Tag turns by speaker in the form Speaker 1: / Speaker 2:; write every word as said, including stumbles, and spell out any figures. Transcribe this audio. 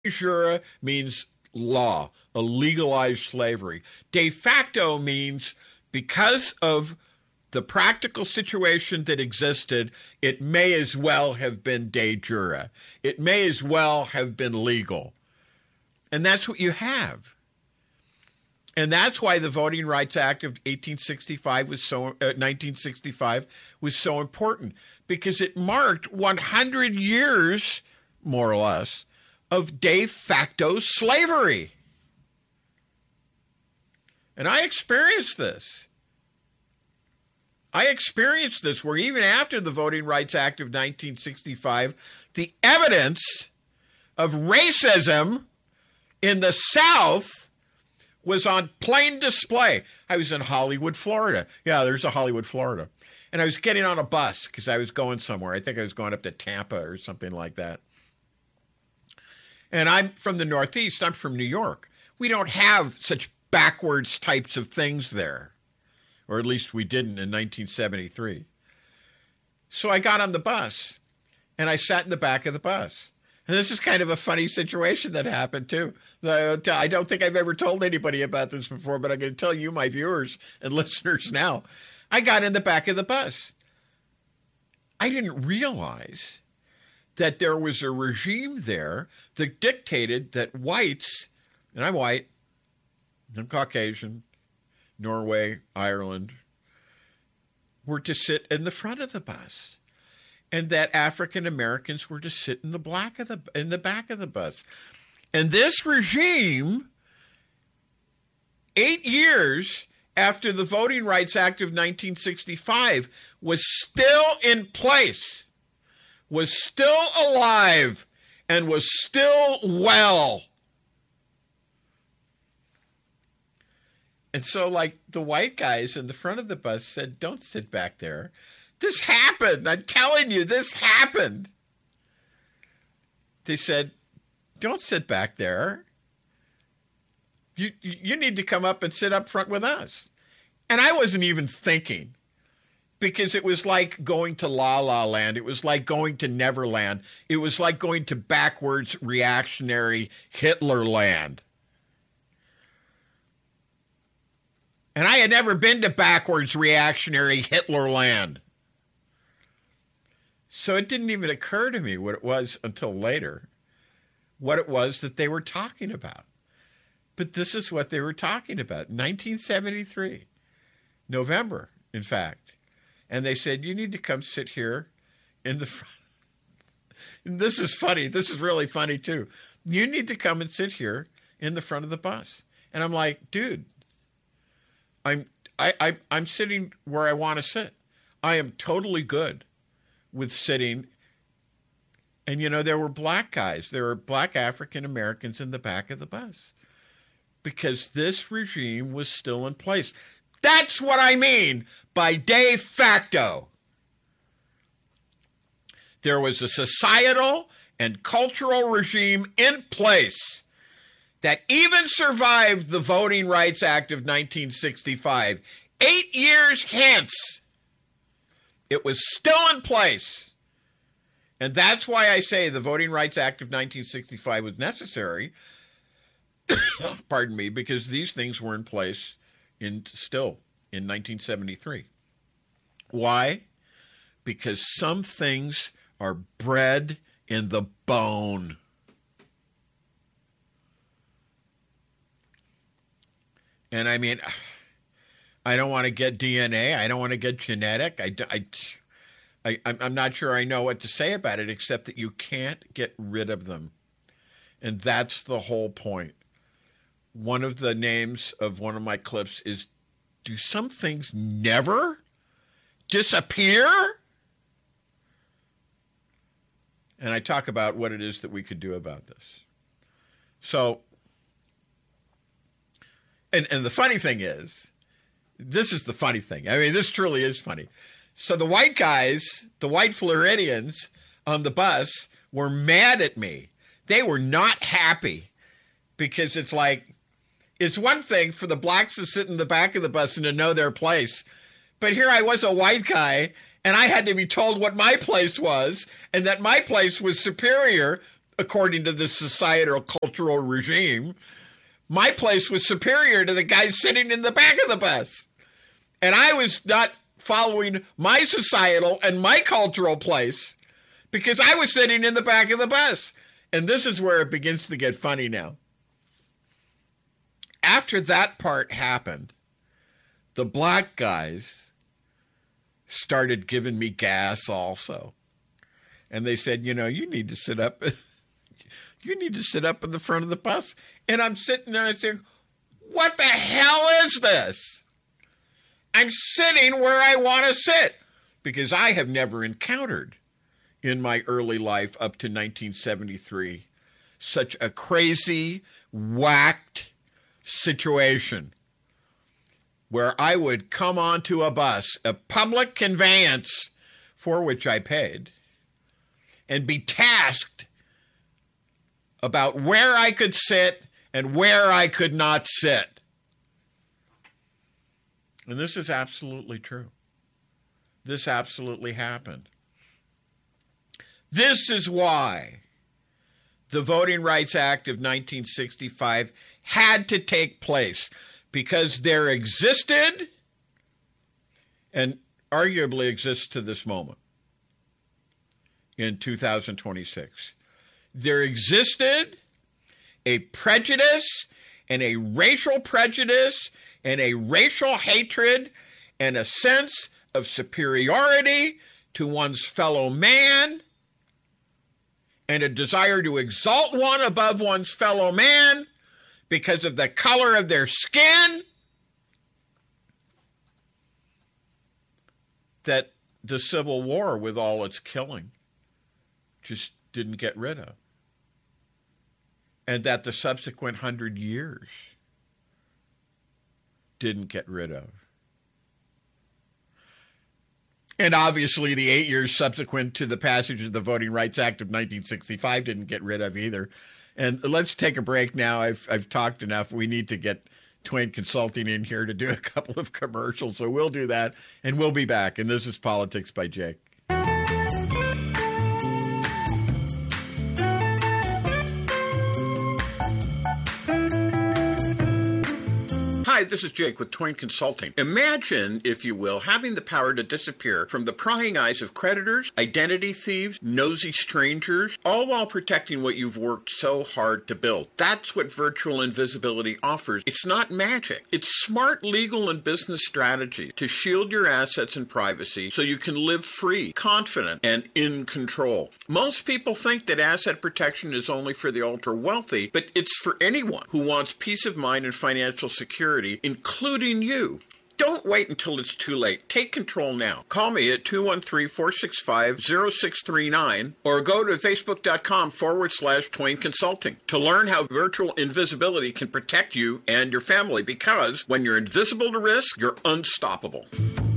Speaker 1: jure means law, a legalized slavery. De facto means because of the practical situation that existed, it may as well have been de jure. It may as well have been legal. And that's what you have. And that's why the Voting Rights Act of eighteen sixty-five was so uh, nineteen sixty-five was so important, because it marked one hundred years, more or less, of de facto slavery. And I experienced this. I experienced this where even after the Voting Rights Act of nineteen sixty-five, the evidence of racism in the South was on plain display. I was in Hollywood, Florida. Yeah, there's a Hollywood, Florida. And I was getting on a bus because I was going somewhere. I think I was going up to Tampa or something like that. And I'm from the Northeast. I'm from New York. We don't have such backwards types of things there. Or at least we didn't in nineteen seventy-three. So I got on the bus and I sat in the back of the bus. And this is kind of a funny situation that happened too. I don't think I've ever told anybody about this before, but I'm going to tell you, my viewers and listeners now. I got in the back of the bus. I didn't realize that there was a regime there that dictated that whites, and I'm white, I'm Caucasian, Norway, Ireland, were to sit in the front of the bus, and that African Americans were to sit in the black of the in the back of the bus. And this regime, eight years after the Voting Rights Act of nineteen sixty-five, was still in place, was still alive, and was still well. And so, like, the white guys in the front of the bus said, don't sit back there. This happened. I'm telling you, this happened. They said, don't sit back there. You, you need to come up and sit up front with us. And I wasn't even thinking, because it was like going to La La Land. It was like going to Neverland. It was like going to backwards reactionary Hitler land. And I had never been to backwards reactionary Hitler land. So it didn't even occur to me what it was until later, what it was that they were talking about. But this is what they were talking about. nineteen seventy-three, November, in fact. And they said, you need to come sit here in the front. And this is funny. This is really funny, too. You need to come and sit here in the front of the bus. And I'm like, dude, I'm I, I I'm sitting where I want to sit. I am totally good with sitting. And, you know, there were black guys. There were black African Americans in the back of the bus because this regime was still in place. That's what I mean by de facto. There was a societal and cultural regime in place that even survived the Voting Rights Act of nineteen sixty-five. Eight years hence, it was still in place. And that's why I say the Voting Rights Act of nineteen sixty-five was necessary, pardon me, because these things were in place in still in nineteen seventy-three. Why? Because some things are bred in the bone. And I mean, I don't want to get D N A. I don't want to get genetic. I, I, I, I'm not sure I know what to say about it, except that you can't get rid of them. And that's the whole point. One of the names of one of my clips is, do some things never disappear? And I talk about what it is that we could do about this. So, And and the funny thing is, this is the funny thing. I mean, this truly is funny. So the white guys, the white Floridians on the bus were mad at me. They were not happy because it's like, it's one thing for the blacks to sit in the back of the bus and to know their place. But here I was, a white guy, and I had to be told what my place was and that my place was superior according to the societal cultural regime, my place was superior to the guy sitting in the back of the bus. And I was not following my societal and my cultural place because I was sitting in the back of the bus. And this is where it begins to get funny now. After that part happened, the black guys started giving me gas also. And they said, you know, you need to sit up. You need to sit up in the front of the bus. And I'm sitting there and saying, what the hell is this? I'm sitting where I want to sit because I have never encountered in my early life up to nineteen seventy-three such a crazy, whacked situation where I would come onto a bus, a public conveyance for which I paid, and be tasked about where I could sit and where I could not sit. And this is absolutely true. This absolutely happened. This is why the Voting Rights Act of nineteen sixty-five had to take place, because there existed, and arguably exists to this moment, in two thousand twenty-six, there existed a prejudice and a racial prejudice and a racial hatred and a sense of superiority to one's fellow man and a desire to exalt one above one's fellow man because of the color of their skin that the Civil War, with all its killing, just didn't get rid of. And that the subsequent hundred years didn't get rid of. And obviously the eight years subsequent to the passage of the Voting Rights Act of nineteen sixty-five didn't get rid of either. And let's take a break now. I've I've talked enough. We need to get Twain Consulting in here to do a couple of commercials. So we'll do that, and we'll be back. And this is Politics by Jake. Hi, this is Jake with Twain Consulting. Imagine, if you will, having the power to disappear from the prying eyes of creditors, identity thieves, nosy strangers, all while protecting what you've worked so hard to build. That's what virtual invisibility offers. It's not magic. It's smart legal and business strategy to shield your assets and privacy so you can live free, confident, and in control. Most people think that asset protection is only for the ultra-wealthy, but it's for anyone who wants peace of mind and financial security, including you. Don't wait until it's too late. Take control now. Call me at two one three, four six five, zero six three nine or go to facebook.com forward slash Twain Consulting to learn how virtual invisibility can protect you and your family, because when you're invisible to risk, you're unstoppable.